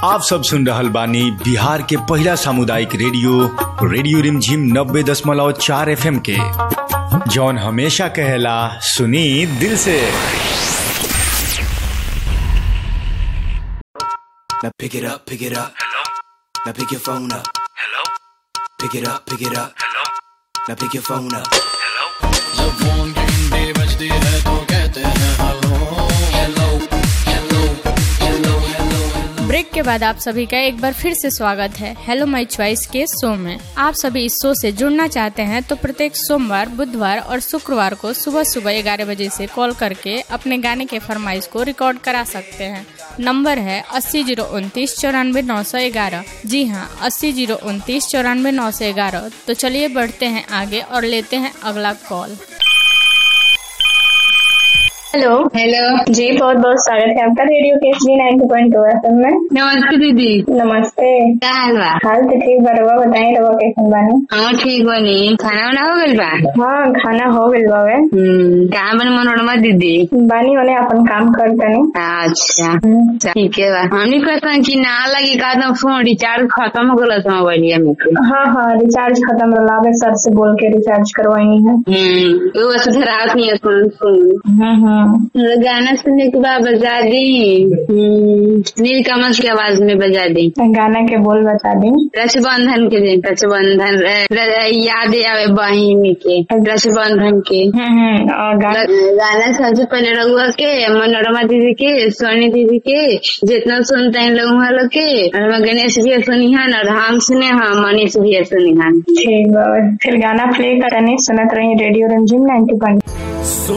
आप सब सुन रहल बानी बिहार के पहला सामुदायिक रेडियो रिमझिम 90.4 FM के, जौन हमेशा कहेला सुनी दिल से। Now pick it up. Hello. Now pick your phone up. Hello. Pick it up. Hello. Now pick your phone up. Hello. जब फोन की घंटी बजती है तो कहते हैं hello hello hello hello hello. Break के बाद आप सभी का एक बार फिर से स्वागत है हेलो माय चॉइस के शो में। आप सभी इस शो से जुड़ना चाहते हैं तो प्रत्येक सोमवार, बुधवार और शुक्रवार को सुबह 11 बजे से कॉल करके अपने गाने के फरमाइश को रिकॉर्ड करा सकते हैं। नंबर है 80 029 94 911। जी हाँ, 80 029 94 911। तो चलिए बढ़ते हैं आगे और लेते हैं अगला कॉल। हेलो जी, बहुत बहुत स्वागत है आपका रेडियो केसरी 90.2 FM में। नमस्ते दीदी। नमस्ते। क्या हाल बा? हाल तो ठीक बा, रउआ बताई रउआ कैसन बानी? हाँ ठीक बानी। खाना वाना हो गइल बा? हाँ, खाना हो गइल बावे। कहाँ बनी मनोरमा दीदी? बानी होने अपन काम करतनी। अच्छा ठीक है बा। हमनी कहते कि ना लगी का तो फोन रिचार्ज खत्म हो गल मोबाइलिया में। हाँ, रिचार्ज खत्म रहा, सर से बोल के रिचार्ज करवाई है। वो सुधरात नहीं है सुन। गाना सुनने के बाद बजा दी, नीलकमल की आवाज में बजा दी। गाना के बोल बता दी। रक्षाबंधन के दिन, रक्षाबंधन याद आवे बहिन के, रक्षाबंधन के। गाना सबसे पहले रघुआ के, मनोरमा दीदी के, सोनी दीदी के, जितना सुनते हैं लोग के, गणेश भी सुनिहान और हम सुने, हम मनीष भी सुनिहान। ठीक है, फिर गाना प्ले करने सुनत रही रेडियो रिमझिम 90.2।